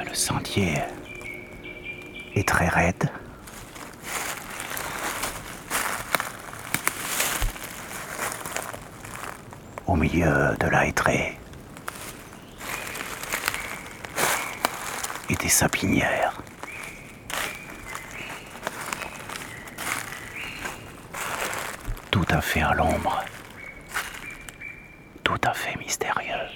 Le sentier est très raide. Au milieu de la hêtraie et des sapinières. Tout à fait à l'ombre. Tout à fait mystérieux.